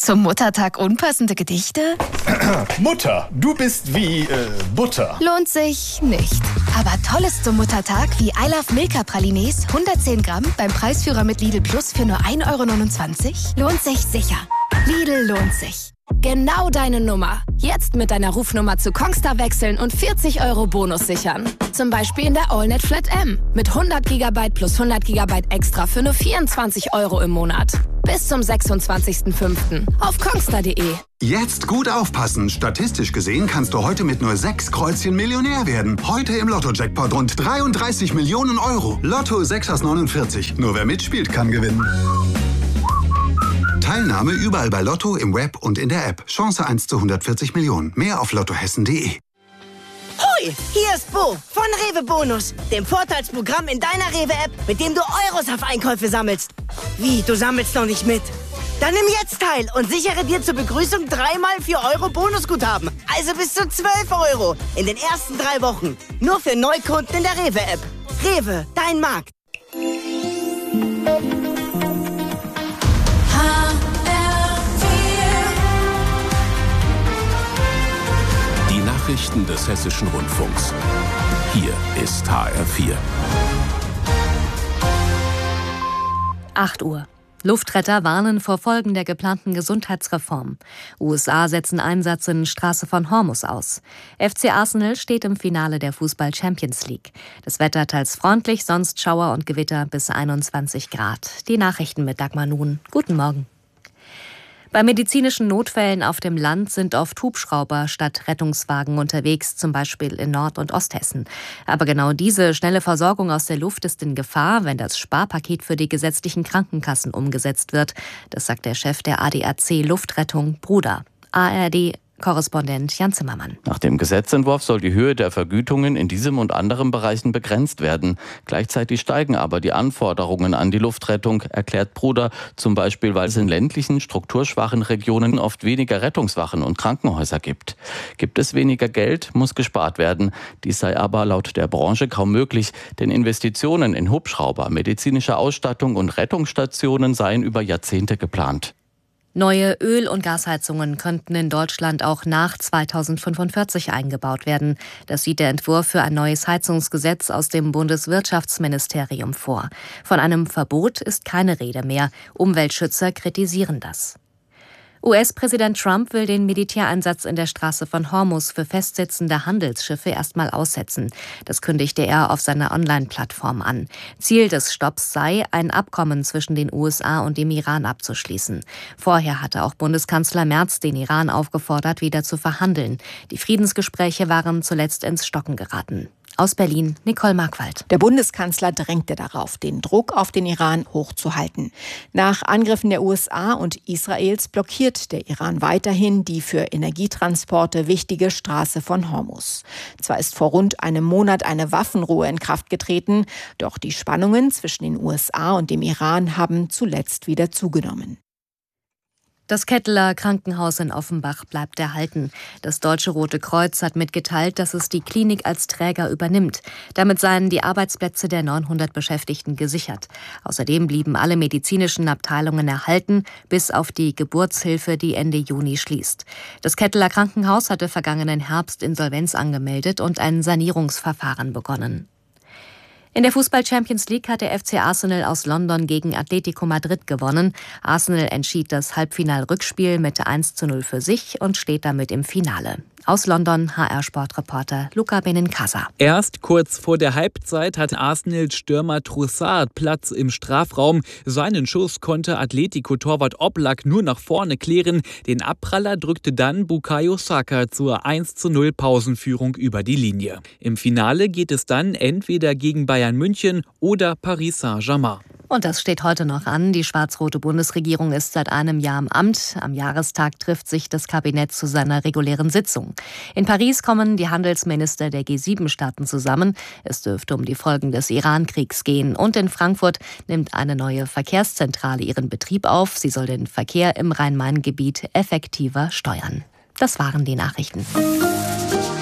Zum Muttertag unpassende Gedichte? Mutter, du bist wie Butter. Lohnt sich nicht. Aber Tolles zum Muttertag wie I Love Milka Pralines, 110 Gramm beim Preisführer mit Lidl Plus für nur 1,29 €? Lohnt sich sicher. Lidl lohnt sich. Genau deine Nummer. Jetzt mit deiner Rufnummer zu Kongstar wechseln und 40 € Bonus sichern. Zum Beispiel in der AllNet Flat M. Mit 100 GB plus 100 GB extra für nur 24 € im Monat. Bis zum 26.05. auf kongstar.de. Jetzt gut aufpassen. Statistisch gesehen kannst du heute mit nur 6 Kreuzchen Millionär werden. Heute im Lotto-Jackpot rund 33 Millionen €. Lotto 6 aus 49. Nur wer mitspielt, kann gewinnen. Teilnahme überall bei Lotto, im Web und in der App. Chance 1 zu 140 Millionen. Mehr auf lottohessen.de. Hoi, hier ist Bo von Rewe Bonus, dem Vorteilsprogramm in deiner Rewe-App, mit dem du Euros auf Einkäufe sammelst. Wie, du sammelst noch nicht mit? Dann nimm jetzt teil und sichere dir zur Begrüßung 3x 4 € Bonusguthaben. Also bis zu 12 € in den ersten 3 Wochen. Nur für Neukunden in der Rewe-App. Rewe, dein Markt. Die Nachrichten des Hessischen Rundfunks. Hier ist HR4. 8 Uhr. Luftretter warnen vor Folgen der geplanten Gesundheitsreform. USA setzen Einsatz in Straße von Hormuz aus. FC Arsenal steht im Finale der Fußball-Champions League. Das Wetter teils freundlich, sonst Schauer und Gewitter bis 21 Grad. Die Nachrichten mit Dagmar Nuhn. Guten Morgen. Bei medizinischen Notfällen auf dem Land sind oft Hubschrauber statt Rettungswagen unterwegs, zum Beispiel in Nord- und Osthessen. Aber genau diese schnelle Versorgung aus der Luft ist in Gefahr, wenn das Sparpaket für die gesetzlichen Krankenkassen umgesetzt wird. Das sagt der Chef der ADAC Luftrettung, Bruder. ARD-Korrespondent Jan Zimmermann. Nach dem Gesetzentwurf soll die Höhe der Vergütungen in diesem und anderen Bereichen begrenzt werden. Gleichzeitig steigen aber die Anforderungen an die Luftrettung, erklärt Bruder, zum Beispiel, weil es in ländlichen, strukturschwachen Regionen oft weniger Rettungswachen und Krankenhäuser gibt. Gibt es weniger Geld, muss gespart werden. Dies sei aber laut der Branche kaum möglich, denn Investitionen in Hubschrauber, medizinische Ausstattung und Rettungsstationen seien über Jahrzehnte geplant. Neue Öl- und Gasheizungen könnten in Deutschland auch nach 2045 eingebaut werden. Das sieht der Entwurf für ein neues Heizungsgesetz aus dem Bundeswirtschaftsministerium vor. Von einem Verbot ist keine Rede mehr. Umweltschützer kritisieren das. US-Präsident Trump will den Militäreinsatz in der Straße von Hormuz für festsitzende Handelsschiffe erstmal aussetzen. Das kündigte er auf seiner Online-Plattform an. Ziel des Stopps sei, ein Abkommen zwischen den USA und dem Iran abzuschließen. Vorher hatte auch Bundeskanzler Merz den Iran aufgefordert, wieder zu verhandeln. Die Friedensgespräche waren zuletzt ins Stocken geraten. Aus Berlin, Nicole Markwald. Der Bundeskanzler drängte darauf, den Druck auf den Iran hochzuhalten. Nach Angriffen der USA und Israels blockiert der Iran weiterhin die für Energietransporte wichtige Straße von Hormuz. Zwar ist vor rund einem Monat eine Waffenruhe in Kraft getreten, doch die Spannungen zwischen den USA und dem Iran haben zuletzt wieder zugenommen. Das Ketteler Krankenhaus in Offenbach bleibt erhalten. Das Deutsche Rote Kreuz hat mitgeteilt, dass es die Klinik als Träger übernimmt. Damit seien die Arbeitsplätze der 900 Beschäftigten gesichert. Außerdem blieben alle medizinischen Abteilungen erhalten, bis auf die Geburtshilfe, die Ende Juni schließt. Das Ketteler Krankenhaus hatte vergangenen Herbst Insolvenz angemeldet und ein Sanierungsverfahren begonnen. In der Fußball-Champions League hat der FC Arsenal aus London gegen Atletico Madrid gewonnen. Arsenal entschied das Halbfinal-Rückspiel mit 1:0 für sich und steht damit im Finale. Aus London HR-Sportreporter Luca Benincasa. Erst kurz vor der Halbzeit hatte Arsenal-Stürmer Trossard Platz im Strafraum. Seinen Schuss konnte Atletico-Torwart Oblak nur nach vorne klären. Den Abpraller drückte dann Bukayo Saka zur 1:0 Pausenführung über die Linie. Im Finale geht es dann entweder gegen Bayern München oder Paris Saint-Germain. Und das steht heute noch an. Die schwarz-rote Bundesregierung ist seit einem Jahr im Amt. Am Jahrestag trifft sich das Kabinett zu seiner regulären Sitzung. In Paris kommen die Handelsminister der G7-Staaten zusammen. Es dürfte um die Folgen des Iran-Kriegs gehen. Und in Frankfurt nimmt eine neue Verkehrszentrale ihren Betrieb auf. Sie soll den Verkehr im Rhein-Main-Gebiet effektiver steuern. Das waren die Nachrichten.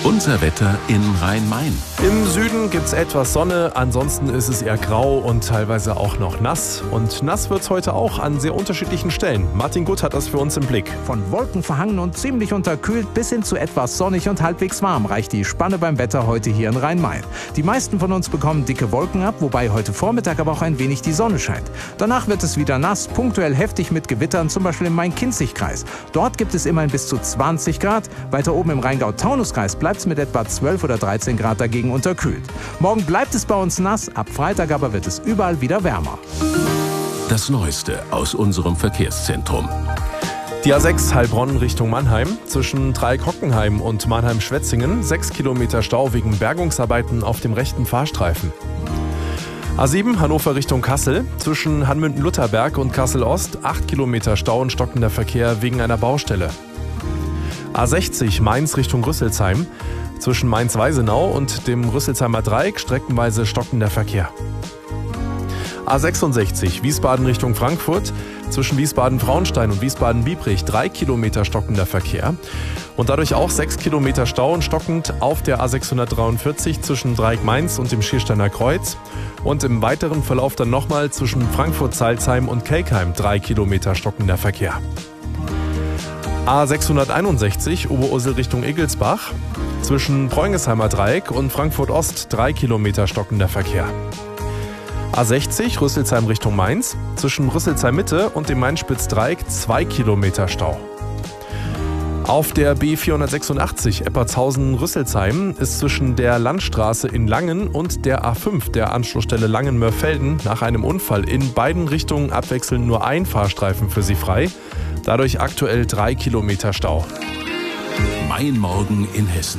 Unser Wetter in Rhein-Main. Im Süden gibt es etwas Sonne, ansonsten ist es eher grau und teilweise auch noch nass. Und nass wird es heute auch an sehr unterschiedlichen Stellen. Martin Gutt hat das für uns im Blick. Von Wolken verhangen und ziemlich unterkühlt bis hin zu etwas sonnig und halbwegs warm reicht die Spanne beim Wetter heute hier in Rhein-Main. Die meisten von uns bekommen dicke Wolken ab, wobei heute Vormittag aber auch ein wenig die Sonne scheint. Danach wird es wieder nass, punktuell heftig mit Gewittern, zum Beispiel im Main-Kinzig-Kreis. Dort gibt es immerhin bis zu 20 Grad. Weiter oben im Rheingau-Taunus-Kreis bleibt es mit etwa 12 oder 13 Grad dagegen unterkühlt. Morgen bleibt es bei uns nass, ab Freitag aber wird es überall wieder wärmer. Das Neueste aus unserem Verkehrszentrum. Die A6 Heilbronn Richtung Mannheim. Zwischen Dreieck-Hockenheim und Mannheim-Schwetzingen 6 Kilometer Stau wegen Bergungsarbeiten auf dem rechten Fahrstreifen. A7 Hannover Richtung Kassel. Zwischen Hanmünden-Lutherberg und Kassel-Ost 8 Kilometer Stau und stockender Verkehr wegen einer Baustelle. A60 Mainz Richtung Rüsselsheim. Zwischen Mainz-Weisenau und dem Rüsselsheimer Dreieck streckenweise stockender Verkehr. A66 Wiesbaden Richtung Frankfurt. Zwischen Wiesbaden-Frauenstein und Wiesbaden-Biebrich 3 Kilometer stockender Verkehr. Und dadurch auch 6 Kilometer Stau und stockend auf der A643 zwischen Dreieck-Mainz und dem Schiersteiner Kreuz. Und im weiteren Verlauf dann nochmal zwischen Frankfurt-Salzheim und Kelkheim 3 Kilometer stockender Verkehr. A661 Oberursel Richtung Egelsbach. Zwischen Preungesheimer Dreieck und Frankfurt Ost 3 Kilometer stockender Verkehr. A60 Rüsselsheim Richtung Mainz. Zwischen Rüsselsheim Mitte und dem Main-Spitz-Dreieck 2 Kilometer Stau. Auf der B486 Eppertshausen-Rüsselsheim ist zwischen der Landstraße in Langen und der A5 der Anschlussstelle Langen-Mörfelden nach einem Unfall in beiden Richtungen abwechselnd nur ein Fahrstreifen für Sie frei. Dadurch aktuell 3 Kilometer Stau. Mein Morgen in Hessen.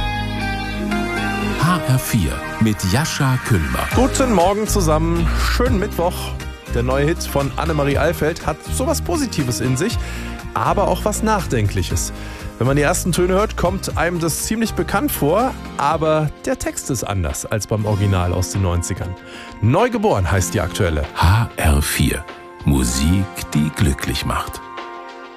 HR4 mit Jascha Kühlmer. Guten Morgen zusammen, schönen Mittwoch. Der neue Hit von Annemarie Alfeld hat sowas Positives in sich, aber auch was Nachdenkliches. Wenn man die ersten Töne hört, kommt einem das ziemlich bekannt vor, aber der Text ist anders als beim Original aus den 90ern. Neugeboren heißt die aktuelle. HR4. Musik, die glücklich macht.